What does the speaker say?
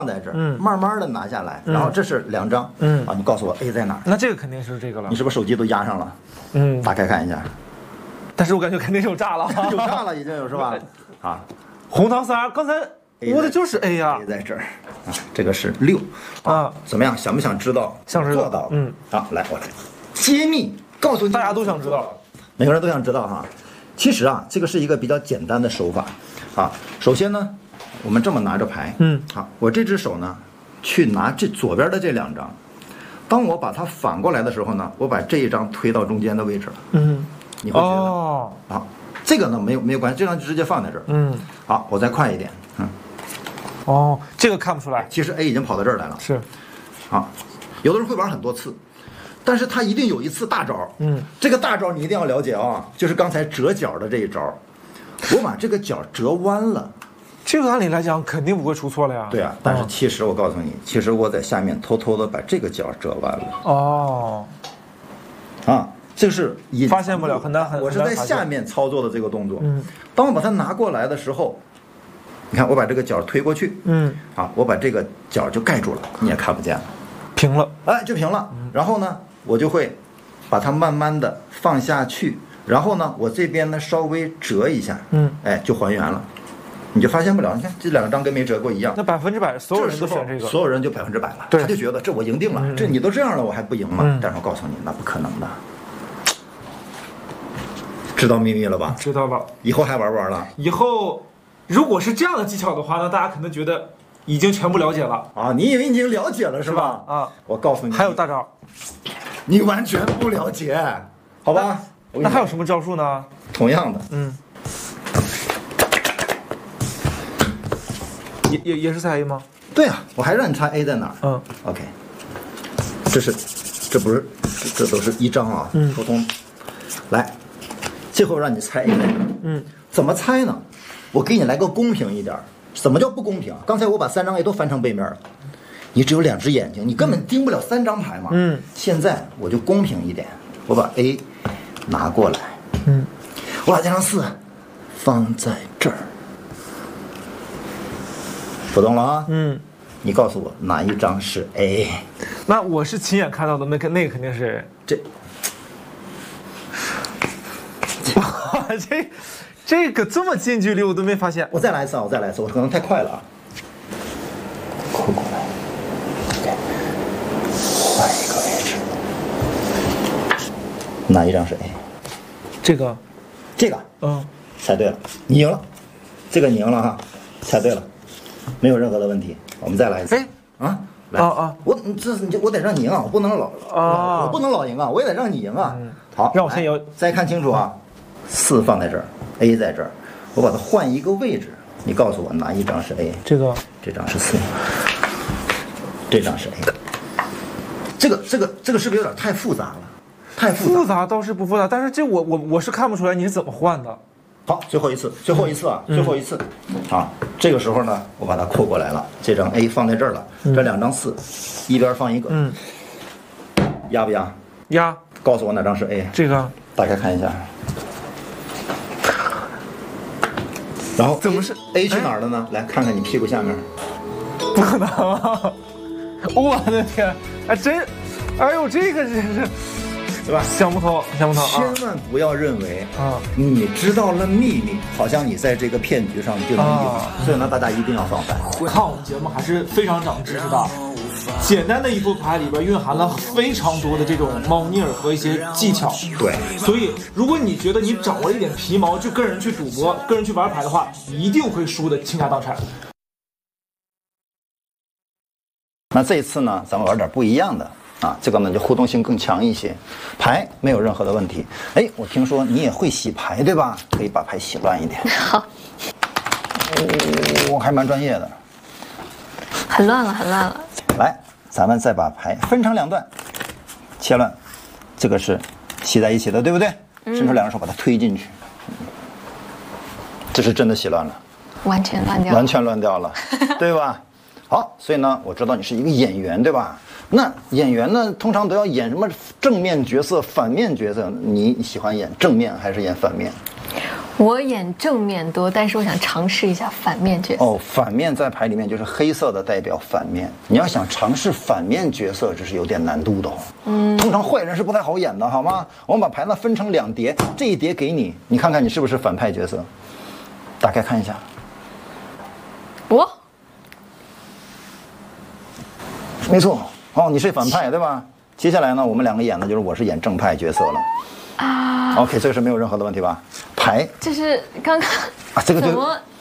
在这儿，慢慢的拿下来，然后这是2张，你告诉我 A 在哪儿？ 那这个肯定是这个了。 你是不是手机都压上了？打开看一下。 但是我感觉肯定有炸了， 有炸了，已经有是吧？啊， 红糖3，刚才我的就是 A 呀 ，A 在这儿，这个是6啊，怎么样？想不想知道？ 想知道， 做到，好，来，我来揭秘，告诉你， 大家都想知道， 每个人都想知道哈。其实啊，这个是一个比较简单的手法啊。首先呢，我们这么拿着牌，好，我这只手呢，去拿这左边的这2张，当我把它反过来的时候呢，我把这一张推到中间的位置了，你会觉得啊，这个呢没有关系，这张就直接放在这儿，好，我再快一点， 这个看不出来， 其实 A 已经跑到这儿来了， 是， 啊，有的人会玩很多次。但是他一定有一次大招，这个大招你一定要了解啊，就是刚才折角的这一招，我把这个角折弯了， 这个按理来讲肯定不会出错了呀。 对啊，但是其实我告诉你，其实我在下面偷偷的把这个角折弯了。这个是发现不了，很难我是在下面操作的这个动作。当我把它拿过来的时候，你看我把这个角推过去，我把这个角就盖住了，你也看不见了， 平了， 哎，就平了。然后呢，我就会把它慢慢的放下去，然后呢，我这边呢稍微折一下，就还原了，你就发现不了。你看这2张跟没折过一样。 那100%所有人都选这个， 所有人就100%了，他就觉得这我赢定了，这你都这样了，我还不赢吗？但是我告诉你，那不可能的。知道秘密了吧？ 知道了。 以后还玩不玩了？ 以后如果是这样的技巧的话，那大家可能觉得已经全部了解了啊！你以为已经了解了是吧？ 啊！ 我告诉你， 还有大招， 你完全不了解，好吧？ 那还有什么招数呢？ 同样的， 也是猜 A 吗？ 对啊，我还让你猜 A 在哪儿。OK， 这不是，这都是1张啊，普通。来，最后让你猜 A 在哪儿。怎么猜呢？我给你来个公平一点。什么叫不公平？刚才我把3张 A 都翻成背面了，你只有2只眼睛，你根本盯不了3张牌嘛。现在我就公平一点，我把 A 拿过来，我把这张4放在这儿，不动了啊。你告诉我哪一张是 A？ 那我是亲眼看到的，那个肯定是 A。这个这么近距离我都没发现。 我再来一次，我可能太快了啊。扣过来，换一个位置。哪一张是 A？ 这个， 猜对了，你赢了。这个你赢了哈，猜对了，没有任何的问题。我们再来一次。我得让你赢啊，我不能我不能老赢啊，我也得让你赢啊。好， 让我先赢。 再看清楚啊，4放在这儿。A 在这儿，我把它换一个位置，你告诉我哪一张是 A？ 这张是4，这张是 A。这个是不是有点太复杂了？太复杂倒是不复杂，但是这我是看不出来你是怎么换的。 好，最后一次啊！这个时候呢，我把它扣过来了，这张 A 放在这儿了，这2张4，一边放一个，压不压？ 压。 告诉我哪张是 A？ 这个， 打开看一下。然后怎么是 A 去哪儿了呢？来看看你屁股下面。 不可能啊！我的天，哎呦，这个真是，对吧？想不通。 千万不要认为你知道了秘密，好像你在这个骗局上就能赢。所以呢，大家一定要防范。 看我们节目还是非常长知识的。简单的一副牌里边蕴含了非常多的这种猫腻儿和一些技巧。 对， 所以如果你觉得你掌握了一点皮毛，就跟人去赌博、跟人去玩牌的话，一定会输的倾家荡产。 那这一次呢，咱们玩点不一样的啊，这个呢就互动性更强一些，牌没有任何的问题。哎，我听说你也会洗牌对吧？可以把牌洗乱一点。 好。 我还蛮专业的。 很乱了。 来，咱们再把牌分成2段，切乱，这个是洗在一起的，对不对？伸出2只手把它推进去，这是真的洗乱了， 完全乱掉了， 对吧？好，所以呢，我知道你是一个演员，对吧？那演员呢，通常都要演什么正面角色、反面角色？你喜欢演正面还是演反面？ 我演正面多，但是我想尝试一下反面角色。 哦，反面在牌里面就是黑色的代表反面，你要想尝试反面角色，这是有点难度的。通常坏人是不太好演的，好吗？我们把牌呢分成2叠，这一叠给你，你看看你是不是反派角色？打开看一下。 我， 没错，哦，你是反派对吧？接下来呢，我们2个演的就是我是演正派角色了。OK， 这个是没有任何的问题吧？牌， 这是刚刚啊，这个就怎么